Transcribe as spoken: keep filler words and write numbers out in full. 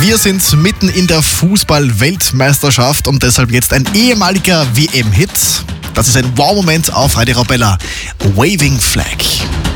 Wir sind mitten in der Fußball-Weltmeisterschaft und deshalb jetzt ein ehemaliger W M-Hit. Das ist ein Wow-Moment auf Radio Arabella. Waving Flag.